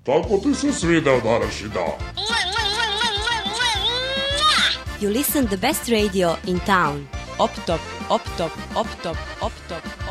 Kako ti se svidao današnji dan? You listen the best radio in town. Op top, op top, op top, op top, op